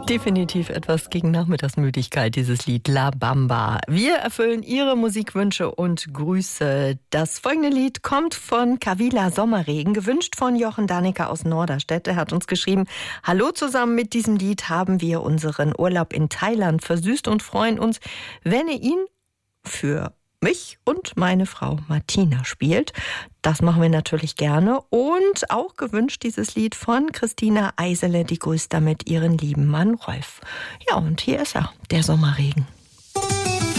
Definitiv etwas gegen Nachmittagsmüdigkeit, dieses Lied La Bamba. Wir erfüllen Ihre Musikwünsche und Grüße. Das folgende Lied kommt von Kavila Sommerregen, gewünscht von Jochen Dannecker aus Norderstedt. Er hat uns geschrieben: Hallo zusammen, mit diesem Lied haben wir unseren Urlaub in Thailand versüßt und freuen uns, wenn ihr ihn für mich und meine Frau Martina spielt. Das machen wir natürlich gerne. Und auch gewünscht dieses Lied von Christina Eisele, die grüßt damit ihren lieben Mann Rolf. Ja, und hier ist er, der Sommerregen.